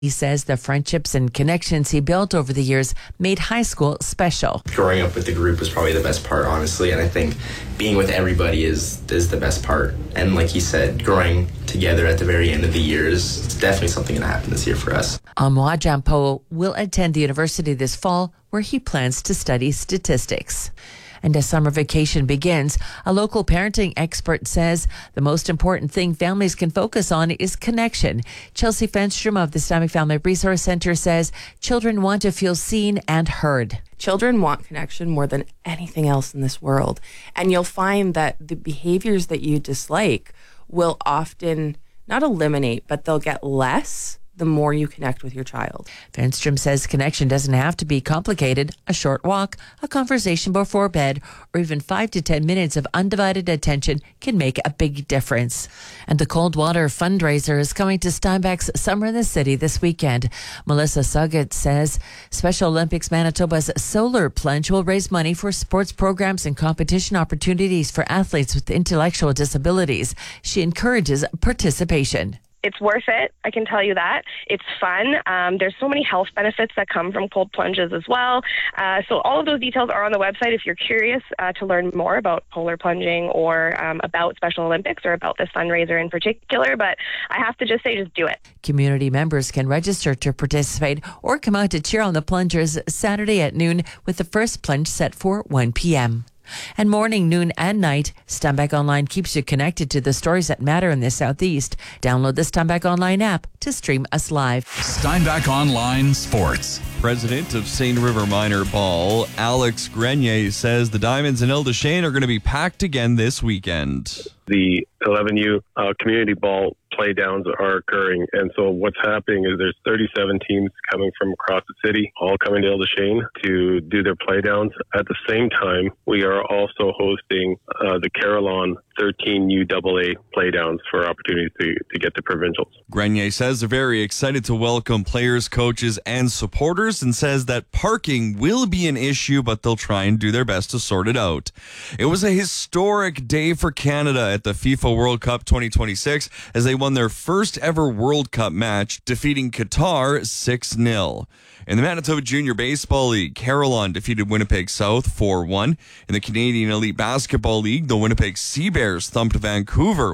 He says the friendships and connections he built over the years made high school special. Growing up with the group was probably the best part, honestly, and I think being with everybody is the best part. And like he said, growing together at the very end of the year is definitely something going to happen this year for us. Amoah Jampo will attend the university this fall, where he plans to study statistics. And as summer vacation begins, a local parenting expert says the most important thing families can focus on is connection. Chelsea Fenstrom of the Steinbach Family Resource Center says children want to feel seen and heard. Children want connection more than anything else in this world. And you'll find that the behaviors that you dislike will often not eliminate, but they'll get less the more you connect with your child. Fenstrom says connection doesn't have to be complicated. A short walk, a conversation before bed, or even 5 to 10 minutes of undivided attention can make a big difference. And the Cold Water fundraiser is coming to Steinbach's Summer in the City this weekend. Melissa Suggett says Special Olympics Manitoba's Solar Plunge will raise money for sports programs and competition opportunities for athletes with intellectual disabilities. She encourages participation. It's worth it, I can tell you that. It's fun. There's so many health benefits that come from cold plunges as well. So all of those details are on the website if you're curious to learn more about polar plunging or about Special Olympics or about this fundraiser in particular. But I have to just say, just do it. Community members can register to participate or come out to cheer on the plungers Saturday at noon, with the first plunge set for 1 p.m. And morning, noon, and night, Steinbach Online keeps you connected to the stories that matter in the Southeast. Download the Steinbach Online app to stream us live. Steinbach Online Sports. President of St. River Minor Ball, Alex Grenier, says the Diamonds in Ile-des-Chênes are going to be packed again this weekend. The 11U community ball play downs are occurring, and so what's happening is there's 37 teams coming from across the city, all coming to Ile-des-Chênes to do their play downs. At the same time, we are also hosting the Carillon 13 UAA play downs for opportunities to get to provincials. Grenier says they're very excited to welcome players, coaches, and supporters, and says that parking will be an issue, but they'll try and do their best to sort it out. It was a historic day for Canada at the FIFA World Cup 2026 as they won their first ever World Cup match, defeating Qatar 6-0. In the Manitoba Junior Baseball League, Carillon defeated Winnipeg South 4-1. In the Canadian Elite Basketball League, the Winnipeg Sea Bears thumped Vancouver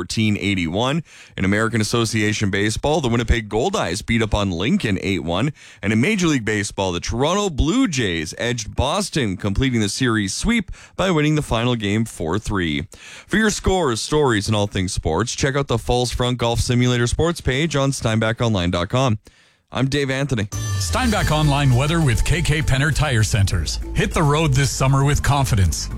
114-81. In American Association Baseball, the Winnipeg Goldeyes beat up on Lincoln 8-1. And in Major League Baseball, the Toronto Blue Jays edged Boston, completing the series sweep by winning the final game 4-3. For your scores, stories, and all things sports, check out the Falls Front Golf Simulator sports page on SteinbachOnline.com. I'm Dave Anthony. Steinbach Online weather with KK Penner Tire Centers. Hit the road this summer with confidence.